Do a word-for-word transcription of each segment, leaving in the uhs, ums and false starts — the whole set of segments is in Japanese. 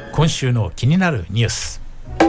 今週の気になるニュース。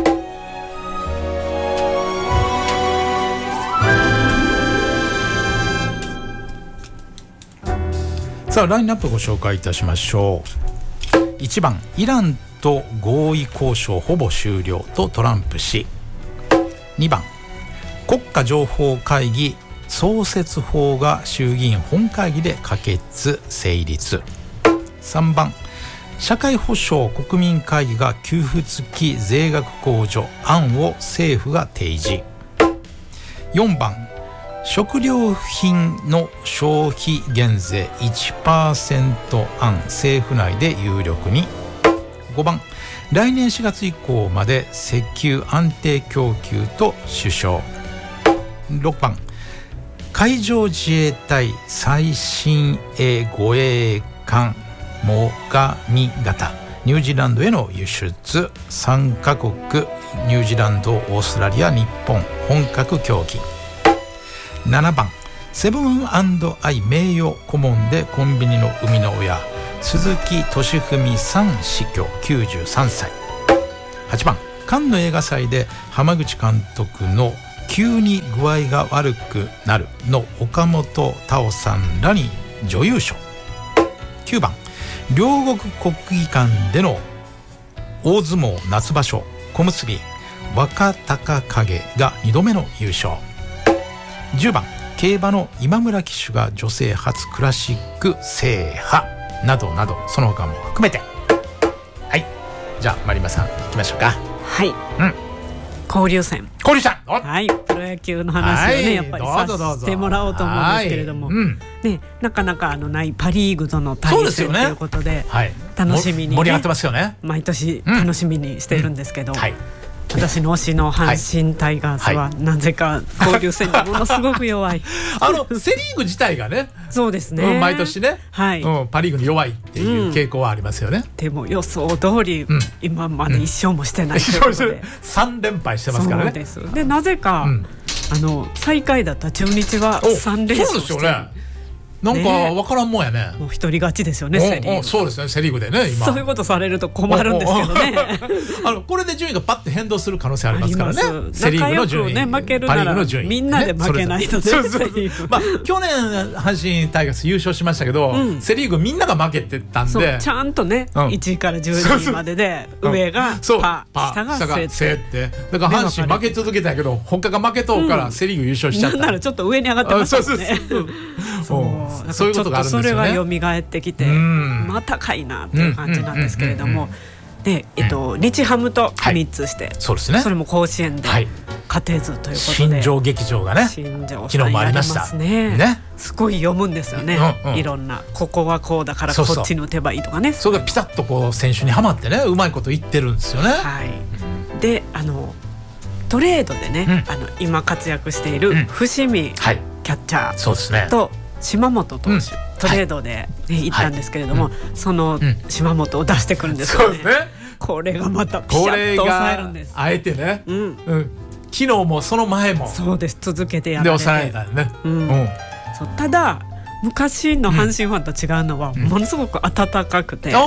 さあラインナップご紹介いたしましょう。いちばん、イランと合意交渉ほぼ終了とトランプ氏。にばん、国家情報会議創設法が衆議院本会議で可決成立。さんばん、社会保障国民会議が給付付き税額控除案を政府が提示。よんばん、食料品の消費減税 いちパーセント 案政府内で有力に。ごばん、来年しがつ以降まで石油安定供給と首相。ろくばん、海上自衛隊最新鋭護衛艦最上型ニュージーランドへの輸出。さんカ国ニュージーランド、オーストラリア、日本本格協議。ななばん、セブン&アイ名誉顧問でコンビニの生みの親鈴木敏文さん死去きゅうじゅうさんさい。はちばん、カンヌ映画祭で濱口監督の急に具合が悪くなるの岡本太郎さんらに女優賞。きゅうばん、両国国技館での大相撲夏場所小結若隆景がにどめの優勝。じゅうばん、競馬の今村騎手が女性初クラシック制覇などなど、その他も含めて。はい、じゃあマリマさん行きましょうか。 はい、うん、交流戦交流戦、 はい、プロ野球の話をね、はい、やっぱりさせてもらおうと思うんですけれども、はい、うん、ね、なかなかあのないパリーグとの対戦ということで、はい、楽しみに、ね、 盛り上がってますよね。 毎年楽しみにしているんですけど、 うんうん、はい、 私の推しの阪神タイガースはなぜか交流戦でものすごく弱いあのセリーグ自体がね、 そうですね、 うん、毎年ね、はい、うん、パリーグに弱いっていう傾向はありますよね、うん、 でも予想通り、うん、今までいっ勝もしてないということで、うん、 さん連敗してますからね。 そうです。でなぜか、うん、あの最下位だった中日はさん連勝してる。そうですよね、 なんか分からんもんやね。 もう一人勝ちですよね、セリーグ。 そうですね、セリーグでね、今そういうことされると困るんですけどねあのこれで順位がパッて変動する可能性ありますからね。セリーグの順位、 仲良くね、負けるならみんなで負けないとね。 まあ去年阪神タイガース優勝しましたけど、うん、セリーグみんなが負けてたんで、 そうちゃんとね、うん、いちいからじゅうにいまでで上がパー、下がセって、 だから阪神負け続けたけど他が負けとうからセリーグ優勝しちゃった。 なんならちょっと上に上がってましたもんね。 そうそういうことがあるんですよね。 それが蘇ってきて、またかいなっていう感じなんですけれども、で、えっと、日ハムとみっつして、はい、そうですね、それも甲子園で勝てずということで、 新庄劇場がね、 新庄昨日もありましたね, ねすごい読むんですよね、うんうん、いろんなここはこうだからこっちの手ばいいとかね、 それがピタッとこう選手にはまってね、うまいこと言ってるんですよね、 はい、うん、であのトレードでね、うん、あの今活躍している伏見、うん、はい、キャッチャー、そうですね、と島本投手、うん、トレードで、ね、はい、行ったんですけれども、はい、その島本を出してくるんですよね、うん、そうですね、これがまたピシャッと抑えるんです。 あえてね、うんうん、昨日もその前もそうです、続けてやられて、で抑えたね、うんうん、そう、ただ昔の阪神ファンと違うのは、うん、ものすごく温かくて、うん、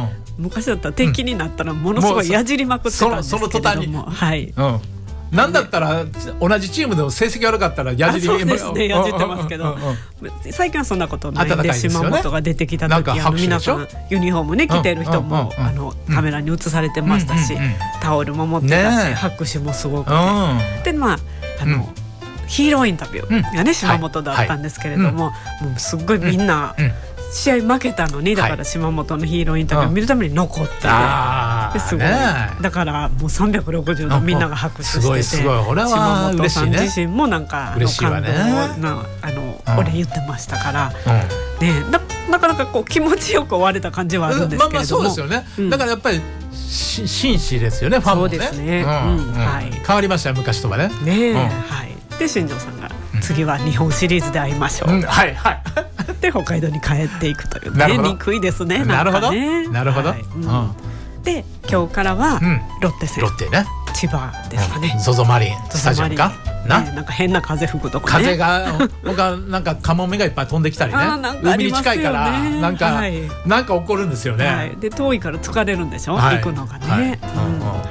昔だったら敵になったらものすごいやじりまくってたんですけれども、その、その途端に、はい、うん、なんだったら同じチームでも成績悪かったらやじり、そうですね、やじってますけど、最近はそんなことないんで、島本が出てきた時、あの皆さんユニフォームね着てる人もあのカメラに映されてましたし、タオルも持ってたし、拍手もすごくて、でまああのヒーローインタビューがね島本だったんですけれども、もうすっごいみんな試合負けたのに、だから島本のヒーローインタビューを見るために残って、はい、ですごい、ね、だからもうさんびゃくろくじゅうどみんなが拍手してて、すごいすごい、これは嬉しいね、島本さん自身もなんかあの感動なあの、うん、俺言ってましたから、うん、ね、な, なかなかこう気持ちよく終われた感じはあるんですけれども、まあまあそうですよね、うん、だからやっぱり紳士ですよね、ファンもね、そうですね、うんうん、はい、変わりましたよ昔とかね、ね、うん、はい、で新庄さんが次は日本シリーズで会いましょう、うん、はいはいで北海道に帰っていくというね、憎いですね、なんかね、なるほど、はい、うん、で今日からはロッテ戦、うん、ロッテね、千葉ですかね、ゾゾマリンスタジアムか、 な、 ね、なんか変な風吹くとかね、 風が僕はなんかカモメがいっぱい飛んできたりね海に近いからなんか、はい、なんか起こるんですよね、はい、 で遠いから疲れるんでしょ、はい、行くのがね、はいうんうんはい、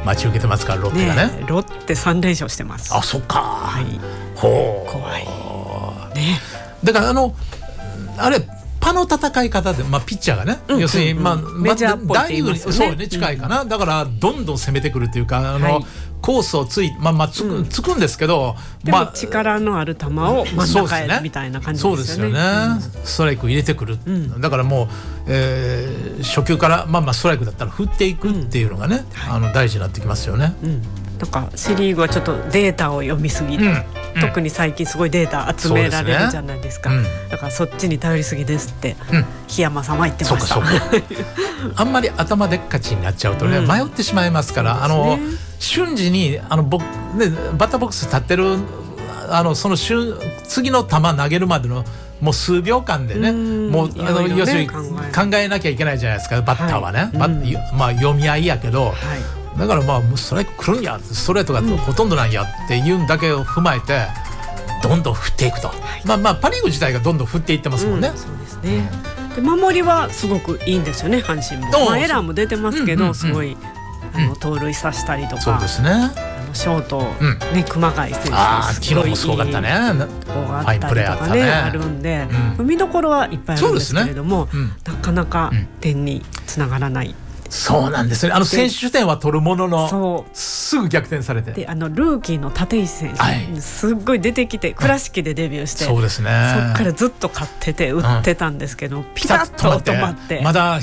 待ち受けてますからロッテが ね, ねロッテさん連勝してます。 あそっか、 はい、 ほう怖い、ね、 だからあのあれパの戦い方で、まあ、ピッチャーがね、うん、要するに、まあ、 メジャーっぽいって言いますよね、 そうね近いかな、うん、だからどんどん攻めてくるっていうかあの、はい、コースをつい、まあまあ、つく、うん、つくんですけど、 でも力のある球を真ん中へみたいな感じですよね。 そうですよね、うん、ストライク入れてくる、うん、だからもう、えー、初球から、まあ、まあストライクだったら振っていくっていうのがね、うんはい、あの大事になってきますよね、うん、 なんかセリーグはちょっとデータを読みすぎて、うんうん、特に最近すごいデータ集められるじゃないですか、ねうん、だからそっちに頼りすぎですって、うん、檜山さんは言ってました。そうかそうかあんまり頭でっかちになっちゃうとね、うん、迷ってしまいますから、ね、あの瞬時にあの僕、ね、バッターボックス立ってるあのその瞬次の球投げるまでのもう数秒間でね、うもうあの要するに考えなきゃいけないじゃないですかバッターはね、はい、まあ、読み合いやけど、はい、だからまあストライク来るんやストレートがほとんどなんやっていうんだけを踏まえてどんどん振っていくと、はい、まあまあパ・リーグ自体がどんどん振っていってますもんね、うん、 そうですね。で守りはすごくいいんですよね阪神も、まあ、エラーも出てますけど、うんうんうん、すごいあの盗塁させたりとか、 そうですね、 あのショート、うんね、熊谷選手あ昨日もすごかったね、ファインプレーあったね、 あるんで、うん、見どころはいっぱいあるんですけれども、ねうん、なかなか点につながらない、 そうなんですね。あの選手点は取るもののすぐ逆転されてであのルーキーの立石選手、はい、すっごい出てきて倉敷でデビューして、 そうですね、 そっからずっと勝ってて打ってたんですけど、うん、ピタッと止まってまだ